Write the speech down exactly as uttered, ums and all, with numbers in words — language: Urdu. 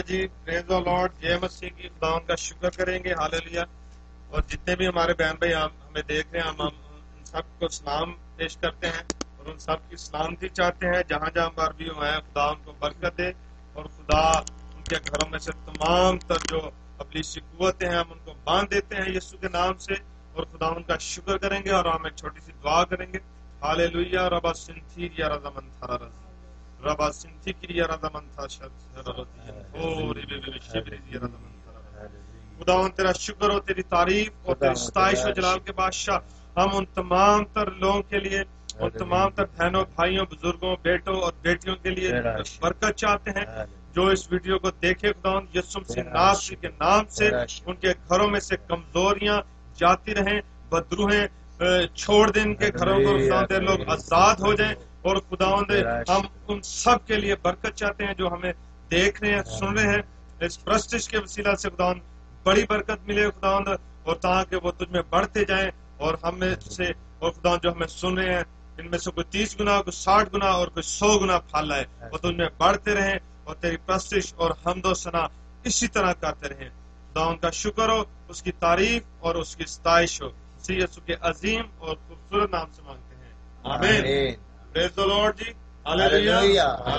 جی پریز دی لارڈ، جے مسیح کی خداوند کا شکر کریں گے، ہاللیلویہ۔ اور جتنے بھی ہمارے بہن بھائی ہم ہمیں دیکھ رہے ہیں، ہم ہم ان سب کو سلام پیش کرتے ہیں اور ان سب کی سلامتی چاہتے ہیں جہاں جہاں پر بھی وہ ہیں۔ خدا ان کو برکت دے اور خدا ان کے گھروں میں سے تمام تر جو ابلیسی قوتیں ہیں ہم ان کو باندھ دیتے ہیں یسوع کے نام سے، اور خدا ان کا شکر کریں گے اور ہم ایک چھوٹی سی دعا کریں گے۔ ہاللیلویہ۔ ربا سنتھیر یا رضا من تھارا رضی ربا سنتھی کی یا رضا من تھا شد اور خداوند تیرا شکر ہو، تیری تعریف اور تیری ستائش و جلال کے بادشاہ، ہم ان تمام تر لوگوں کے لیے، ان تمام تر بہنوں بھائیوں بزرگوں بیٹوں اور بیٹیوں کے لیے برکت چاہتے ہیں جو اس ویڈیو کو دیکھے۔ خداوند یسوع مسیح ناصری کے نام سے ان کے گھروں میں سے کمزوریاں جاتی رہیں، بدروہیں چھوڑ دیں ان کے گھروں کو، خداوند لوگ آزاد ہو جائیں۔ اور خداوند ہم ان سب کے لیے برکت چاہتے ہیں جو ہمیں دیکھ رہے ہیں، سن رہے ہیں، اس پرستش کے وسیلہ سے خداوند بڑی برکت ملے خداوند، اور تاکہ وہ تجھ میں بڑھتے جائیں، اور ہم میں سے اور خداوند جو ہمیں سن رہے ہیں ان میں سے کوئی تیس گنا، کوئی ساٹھ گنا اور کوئی سو گنا پھل لائے، وہ تجھ میں بڑھتے رہیں اور تیری پرستش اور حمد و ثنا اسی طرح کرتے رہیں۔ خداوند کا شکر ہو، اس کی تعریف اور اس کی ستائش ہو، مسیح یسوع کے عظیم اور خوبصورت نام سے مانگتے ہیں، آمین۔ پریز دی لارڈ جی، ہاللیلویہ۔